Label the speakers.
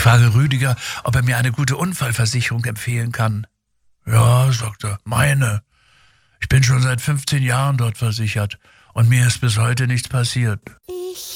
Speaker 1: frage Rüdiger, ob er mir eine gute Unfallversicherung empfehlen kann. Ja, sagt er, meine. Ich bin schon seit 15 Jahren dort versichert und mir ist bis heute nichts passiert.
Speaker 2: Ich